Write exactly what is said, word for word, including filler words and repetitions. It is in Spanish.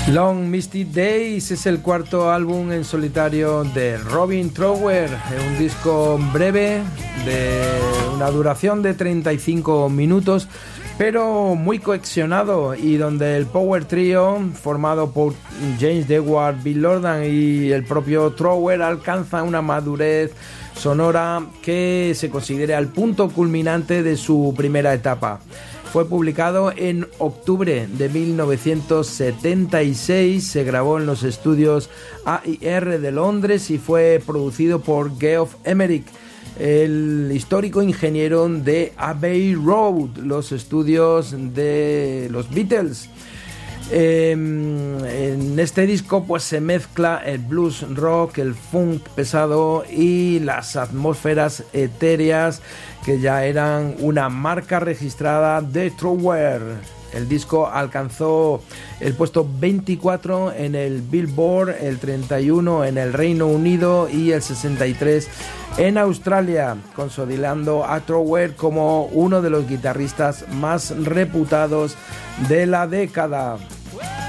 Long Misty Days es el cuarto álbum en solitario de Robin Trower, un disco breve de una duración de treinta y cinco minutos, pero muy cohesionado, y donde el Power Trio, formado por James Dewar, Bill Lordan y el propio Trower, alcanza una madurez sonora que se considera el punto culminante de su primera etapa. Fue publicado en octubre de mil novecientos setenta y seis, se grabó en los estudios A y R de Londres y fue producido por Geoff Emerick, el histórico ingeniero de Abbey Road, los estudios de los Beatles. Eh, en este disco pues se mezcla el blues rock, el funk pesado y las atmósferas etéreas que ya eran una marca registrada de Trower. El disco alcanzó el puesto veinticuatro en el Billboard, el treinta y uno en el Reino Unido y el sesenta y tres en Australia, consolidando a Trower como uno de los guitarristas más reputados de la década.